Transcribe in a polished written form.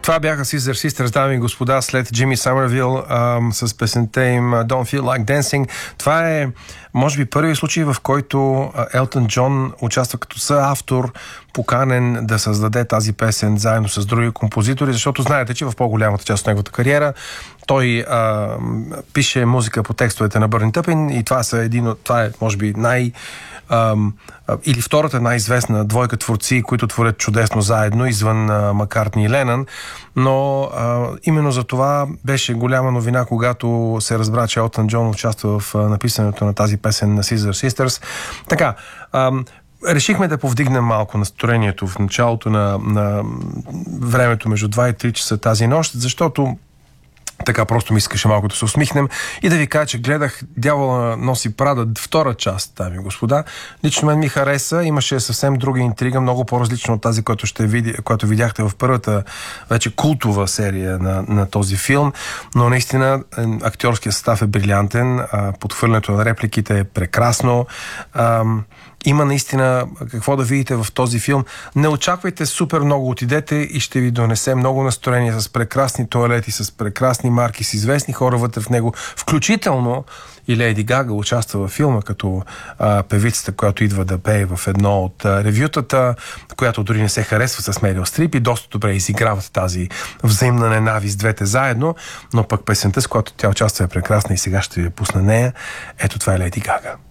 Това бяха Scissor Sisters, дами и господа, след Джимми Съмървил с песента им Don't Feel Like Dancing. Това е, може би, първият случай, в който Елтън Джон участва като съавтор, поканен да създаде тази песен заедно с други композитори, защото знаете, че в по-голямата част от неговата кариера той пише музика по текстовете на Бърни Тъпин и това е, може би, или втората най-известна двойка творци, които творят чудесно заедно, извън Маккартни и Ленън, но именно за това беше голяма новина, когато се разбра, че Елтън Джон участва в написането на тази песен на Scissor Sisters. Така, решихме да повдигнем малко настроението в началото на времето между 2 и 3 часа тази нощ, защото така просто ми искаше малко да се усмихнем и да ви кажа, че гледах Дявола носи Прада, втора част, дами и господа. Лично мен ми хареса, имаше съвсем друга интрига, много по-различна от тази, която видяхте в първата вече култова серия на този филм, но наистина актьорският състав е брилянтен, подхвърлянето на репликите е прекрасно. Има наистина какво да видите в този филм. Не очаквайте супер много, отидете и ще ви донесе много настроение с прекрасни тоалети, с прекрасни марки, с известни хора вътре в него, включително и Лейди Гага участва във филма като певицата, която идва да пее в едно от ревютата, която дори не се харесва с Мерил Стрип и доста добре изиграват тази взаимна ненавист двете заедно, но пък песента, с която тя участва, е прекрасна и сега ще ви я пусна нея. Ето това е Лейди Гага.